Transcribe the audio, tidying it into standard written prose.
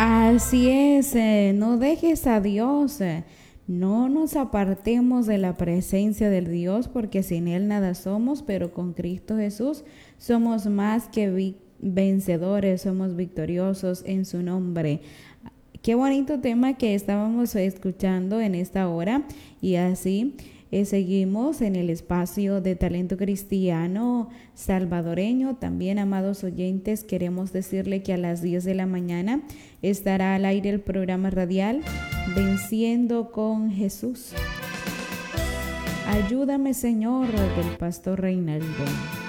Así es, no dejes a Dios, no nos apartemos de la presencia del Dios, porque sin Él nada somos, pero con Cristo Jesús somos más que vencedores, somos victoriosos en su nombre. Qué bonito tema que estábamos escuchando en esta hora, y así seguimos en el espacio de Talento Cristiano Salvadoreño. También, amados oyentes, queremos decirle que a las 10 de la mañana estará al aire el programa radial Venciendo con Jesús. Ayúdame, Señor, del pastor Reinaldo.